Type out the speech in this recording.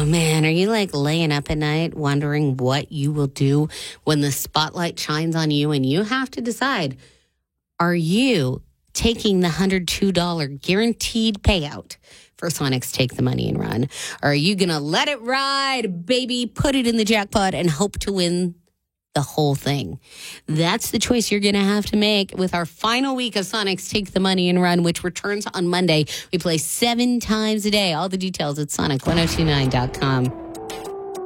Oh, man. Are you like laying up at night wondering what you will do when the spotlight shines on you and you have to decide, are you taking the $102 guaranteed payout for Sonic's Take the Money and Run? Or are you going to let it ride, baby, put it in the jackpot and hope to win the whole thing? That's the choice you're going to have to make with our final week of Sonic's Take the Money and Run, which returns on Monday. We play 7 times a day. All the details at sonic1029.com.